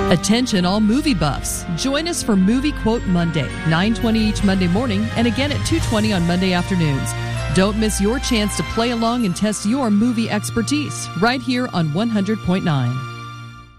Attention all movie buffs. Join us for Movie Quote Monday, 9:20 each Monday morning and again at 2:20 on Monday afternoons. Don't miss your chance to play along and test your movie expertise right here on 100.9.